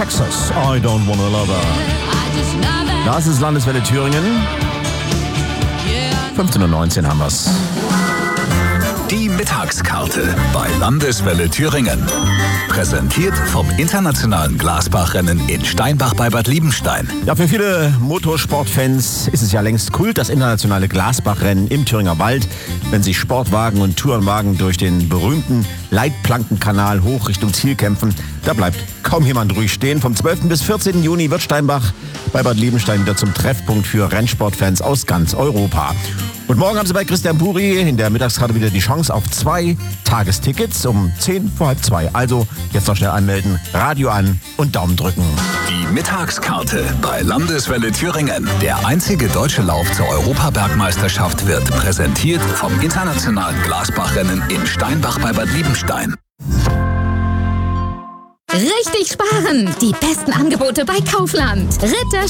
Texas, I don't wanna love her. Das ist Landeswelle Thüringen. 15:19 haben wir's. Die Mittagskarte bei Landeswelle Thüringen. Präsentiert vom internationalen Glasbachrennen in Steinbach bei Bad Liebenstein. Ja, für viele Motorsportfans ist es ja längst Kult, das internationale Glasbachrennen im Thüringer Wald, wenn sich Sportwagen und Tourenwagen durch den berühmten Leitplankenkanal hoch Richtung Ziel kämpfen. Da bleibt kaum jemand ruhig stehen. Vom 12. bis 14. Juni wird Steinbach bei Bad Liebenstein wieder zum Treffpunkt für Rennsportfans aus ganz Europa. Und morgen haben Sie bei Christian Puri in der Mittagskarte wieder die Chance auf 2 Tagestickets um 1:10, 1:30. Also jetzt noch schnell anmelden, Radio an und Daumen drücken. Die Mittagskarte bei Landeswelle Thüringen. Der einzige deutsche Lauf zur Europabergmeisterschaft wird präsentiert vom internationalen Glasbachrennen in Steinbach bei Bad Liebenstein. Richtig sparen! Die besten Angebote bei Kaufland. Ritter